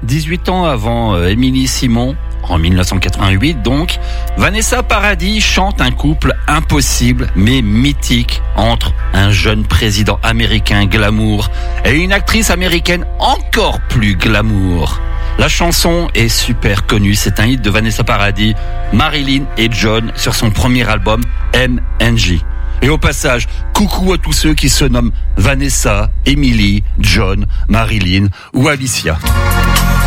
18 ans avant Émilie Simon, en 1988 donc, Vanessa Paradis chante un couple impossible mais mythique entre un jeune président américain glamour et une actrice américaine encore plus glamour. La chanson est super connue, c'est un hit de Vanessa Paradis, Marilyn et John sur son premier album M&J. Et au passage, coucou à tous ceux qui se nomment Vanessa, Emily, John, Marilyn ou Alicia.